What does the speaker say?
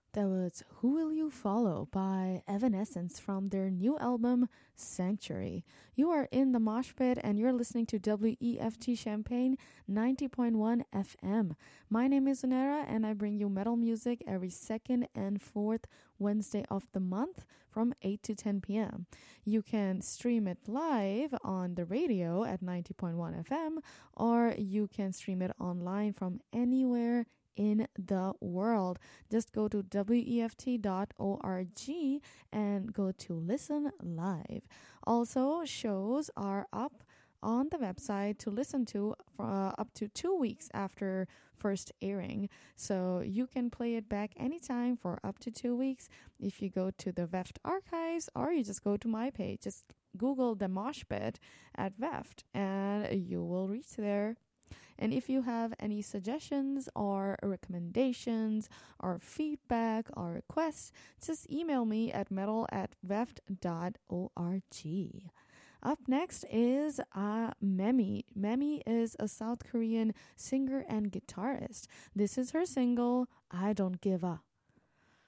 That was Who Will You Follow by Evanescence from their new album Sanctuary. You are in the mosh pit and you're listening to WEFT Champaign 90.1 FM. My name is Unera and I bring you metal music every second and fourth Wednesday of the month from 8 to 10 p.m. You can stream it live on the radio at 90.1 FM, or you can stream it online from anywhere in the world. Just go to weft.org and go to listen live. Also, shows are up on the website to listen to for up to 2 weeks after first airing. So you can play it back anytime for up to 2 weeks if you go to the VEFT archives, or you just go to my page. Just Google the Mosh Pit at VEFT and you will reach there. And if you have any suggestions or recommendations or feedback or requests, just email me at metal@veft.org. Up next is Memi. Memi is a South Korean singer and guitarist. This is her single, I Don't Give Up.